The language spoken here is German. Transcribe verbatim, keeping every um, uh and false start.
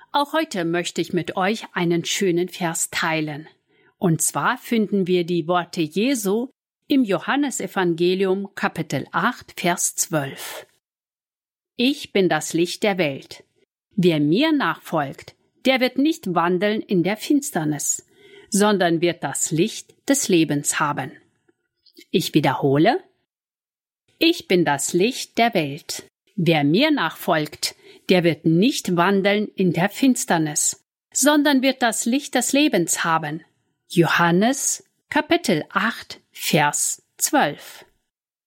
Auch heute möchte ich mit euch einen schönen Vers teilen. Und zwar finden wir die Worte Jesu im Johannesevangelium Kapitel acht, Vers zwölf. Ich bin das Licht der Welt. Wer mir nachfolgt, der wird nicht wandeln in der Finsternis, sondern wird das Licht des Lebens haben. Ich wiederhole: Ich bin das Licht der Welt. Wer mir nachfolgt, der wird nicht wandeln in der Finsternis, sondern wird das Licht des Lebens haben. Johannes, Kapitel acht, Vers zwölf.